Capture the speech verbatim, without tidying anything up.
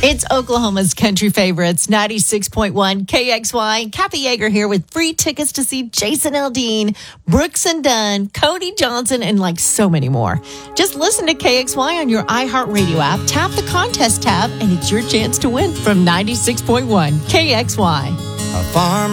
It's Oklahoma's country favorites, ninety-six point one K X Y. Kathy Yeager here with free tickets to see Jason Aldean, Brooks and Dunn, Cody Johnson, and like so many more. Just listen to K X Y on your iHeartRadio app, tap the contest tab, and it's your chance to win from ninety-six point one K X Y. A farmer